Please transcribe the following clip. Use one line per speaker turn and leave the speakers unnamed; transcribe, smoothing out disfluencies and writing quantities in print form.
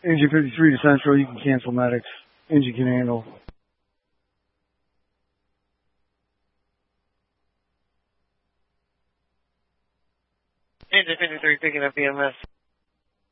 Engine 53 to Central, you can cancel medics. Engine can handle.
Engine 53 picking up EMS.